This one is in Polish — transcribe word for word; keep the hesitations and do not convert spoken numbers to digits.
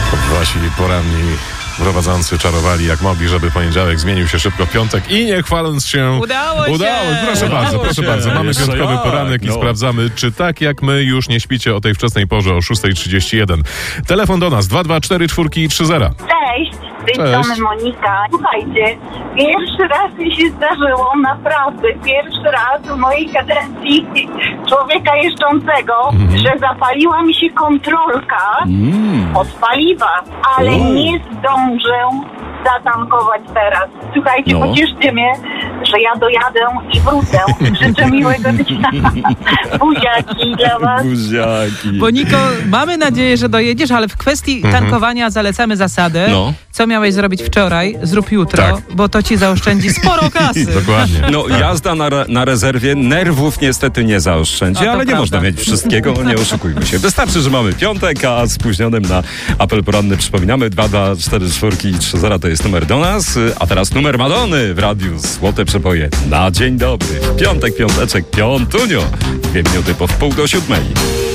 Wasi poranni prowadzący czarowali jak mogli, żeby poniedziałek zmienił się szybko w piątek i nie chwaląc się... Udało się! Udało, proszę Udało bardzo, proszę się. bardzo. Mamy Jeszcze piątkowy jak, poranek i no. sprawdzamy, czy tak jak my już nie śpicie o tej wczesnej porze o szósta trzydzieści jeden. Telefon do nas dwa dwa cztery cztery trzy zero. Cześć, z tej Cześć. strony Monika. Słuchajcie, pierwszy raz mi się zdarzyło, naprawdę, pierwszy raz w mojej kadencji człowieka jeżdżącego, Mhm. że zapaliła mi się kontrolka Mm. od paliwa, ale O. nie zdążę zatankować teraz. Słuchajcie, No. pocieszcie mnie, że ja dojadę i wrócę. Życzę miłego dnia. Buziaki dla was. Buziaki. Bo Niko, mamy nadzieję, że dojedziesz, ale w kwestii tankowania zalecamy zasadę. No. Co miałeś zrobić wczoraj, zrób jutro, Tak. bo to ci zaoszczędzi sporo kasy. Dokładnie. No, jazda na, re- na rezerwie nerwów niestety nie zaoszczędzi, A to ale nie prawda. można mieć wszystkiego, nie oszukujmy się. Wystarczy, że mamy piątek, a spóźnionym na apel poranny przypominamy dwa dwa cztery cztery trzy zero to jest numer do nas, a teraz numer Madony w radiu Złote Przepoje. Na dzień dobry. W piątek, piąteczek, piątunio. Dwie minuty po wpół do siódmej.